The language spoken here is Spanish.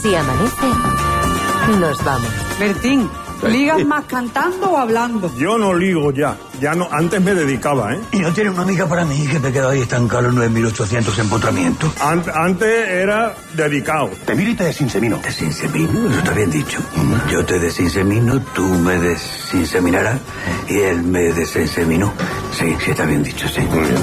Si amanece, nos vamos. Bertín, ¿ligas más cantando o hablando? Yo no ligo ya. Ya no, antes me dedicaba, ¿eh? ¿Y no tiene una amiga para mí que me he quedado ahí estancado en 9.800 empotramientos? Antes era dedicado. Te miro y te desinsemino. ¿Te desinsemino? Eso está bien dicho. Yo te desinsemino, tú me desinseminarás y él me desinseminó. Sí, está bien dicho, sí.